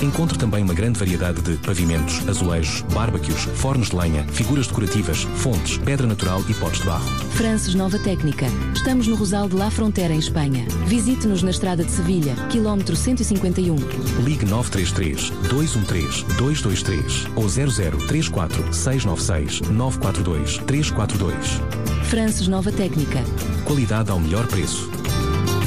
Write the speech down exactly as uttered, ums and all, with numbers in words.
Encontre também uma grande variedade de pavimentos, azulejos, barbecues, fornos de lenha, figuras decorativas, fontes, pedra natural e potes de barro. Frances Nova Técnica. Estamos no Rosal de La Frontera, em Espanha. Visite-nos na estrada de Sevilha, quilómetro cento e cinquenta e um. Ligue nove três três, dois um três, dois dois três ou zero zero três quatro, seis nove seis, nove quatro dois, três quatro dois. Frances Nova Técnica. Qualidade ao melhor preço.